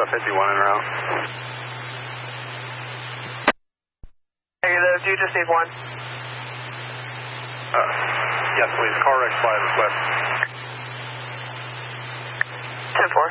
51 en route. Negative, do you just need one? Yes, please. Car wreck flight request. 10-4.